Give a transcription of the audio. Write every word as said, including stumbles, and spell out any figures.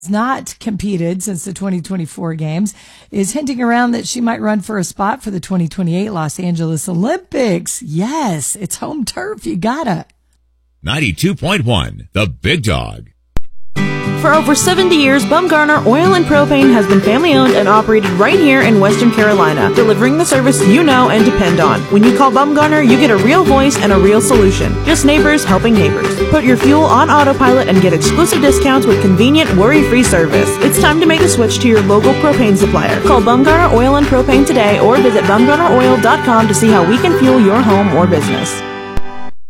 not competed since the twenty twenty-four games, is hinting around that she might run for a spot for the twenty twenty-eight Los Angeles Olympics. Yes, it's home turf. You gotta. ninety-two point one, The Big Dog. For over seventy years, Bumgarner Oil and Propane has been family-owned and operated right here in Western Carolina, delivering the service you know and depend on. When you call Bumgarner, you get a real voice and a real solution. Just neighbors helping neighbors. Put your fuel on autopilot and get exclusive discounts with convenient, worry-free service. It's time to make the switch to your local propane supplier. Call Bumgarner Oil and Propane today or visit bumgarner oil dot com to see how we can fuel your home or business.